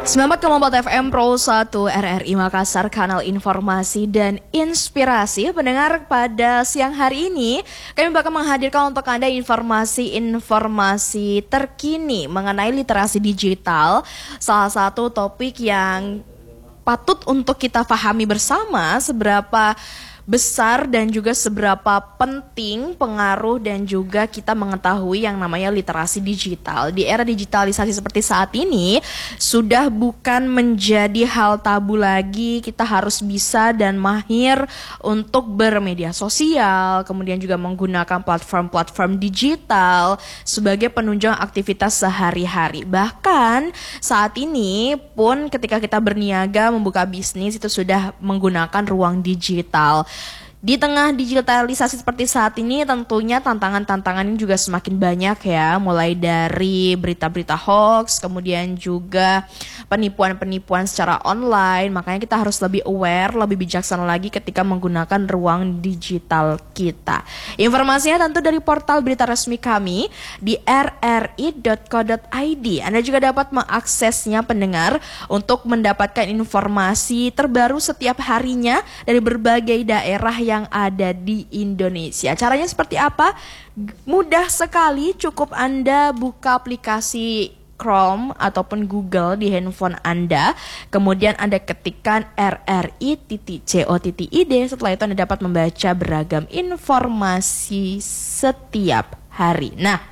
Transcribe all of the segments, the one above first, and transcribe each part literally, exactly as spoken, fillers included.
sembilan puluh empat koma empat F M Pro satu R R I Makassar, kanal informasi dan inspirasi. Pendengar, pada siang hari ini kami bakal menghadirkan untuk Anda informasi-informasi terkini mengenai literasi digital. Salah satu topik yang patut untuk kita pahami bersama seberapa besar dan juga seberapa penting pengaruh dan juga kita mengetahui yang namanya literasi digital. Di era digitalisasi seperti saat ini sudah bukan menjadi hal tabu lagi. Kita harus bisa dan mahir untuk bermedia sosial, kemudian juga menggunakan platform-platform digital sebagai penunjang aktivitas sehari-hari. Bahkan saat ini pun ketika kita berniaga membuka bisnis itu sudah menggunakan ruang digital. Di tengah digitalisasi seperti saat ini tentunya tantangan-tantangan ini juga semakin banyak ya, mulai dari berita-berita hoax, kemudian juga penipuan-penipuan secara online. Makanya kita harus lebih aware, lebih bijaksana lagi ketika menggunakan ruang digital kita. Informasinya tentu dari portal berita resmi kami di r r i dot co dot i d. Anda juga dapat mengaksesnya, pendengar, untuk mendapatkan informasi terbaru setiap harinya dari berbagai daerah yang yang ada di Indonesia. Caranya seperti apa? Mudah sekali, cukup Anda buka aplikasi Chrome ataupun Google di handphone Anda, kemudian Anda ketikkan r r i titik co titik i d. Setelah itu Anda dapat membaca beragam informasi setiap hari. Nah,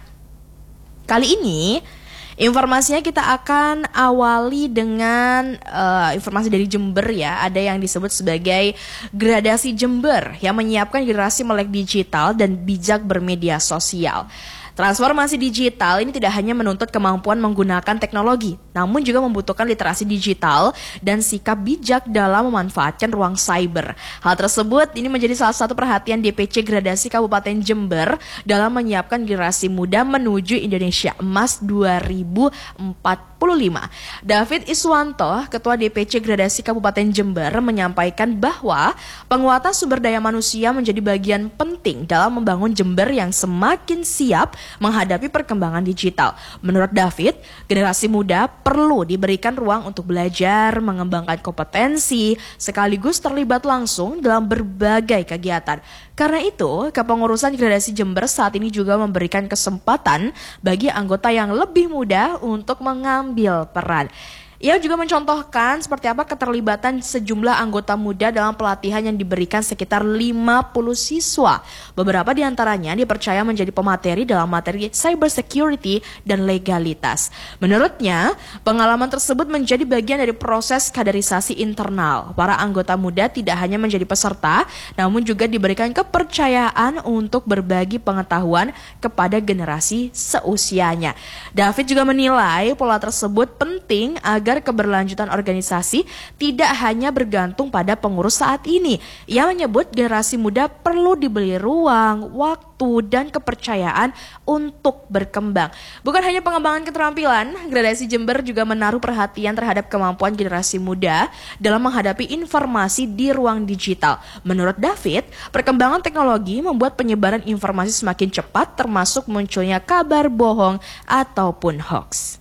kali ini informasinya kita akan awali dengan uh, informasi dari Jember ya. Ada yang disebut sebagai gradasi Jember yang menyiapkan generasi melek digital dan bijak bermedia sosial. Transformasi digital ini tidak hanya menuntut kemampuan menggunakan teknologi, namun juga membutuhkan literasi digital dan sikap bijak dalam memanfaatkan ruang cyber. Hal tersebut ini menjadi salah satu perhatian D P C Gradasi Kabupaten Jember dalam menyiapkan generasi muda menuju Indonesia Emas dua ribu empat puluh lima. David Iswanto, Ketua D P C Gradasi Kabupaten Jember, menyampaikan bahwa penguatan sumber daya manusia menjadi bagian penting dalam membangun Jember yang semakin siap menghadapi perkembangan digital. Menurut David, generasi muda perlu diberikan ruang untuk belajar, mengembangkan kompetensi, sekaligus terlibat langsung dalam berbagai kegiatan. Karena itu, kepengurusan Gradasi Jember saat ini juga memberikan kesempatan bagi anggota yang lebih muda untuk mengambil peran. Ia juga mencontohkan seperti apa keterlibatan sejumlah anggota muda dalam pelatihan yang diberikan sekitar lima puluh siswa. Beberapa di antaranya dipercaya menjadi pemateri dalam materi cyber security dan legalitas. Menurutnya, pengalaman tersebut menjadi bagian dari proses kaderisasi internal. Para anggota muda tidak hanya menjadi peserta, namun juga diberikan kepercayaan untuk berbagi pengetahuan kepada generasi seusianya. David juga menilai pola tersebut penting agar agar keberlanjutan organisasi tidak hanya bergantung pada pengurus saat ini. Ia menyebut generasi muda perlu diberi ruang, waktu, dan kepercayaan untuk berkembang. Bukan hanya pengembangan keterampilan, Gradasi Jember juga menaruh perhatian terhadap kemampuan generasi muda dalam menghadapi informasi di ruang digital. Menurut David, perkembangan teknologi membuat penyebaran informasi semakin cepat, termasuk munculnya kabar bohong ataupun hoax.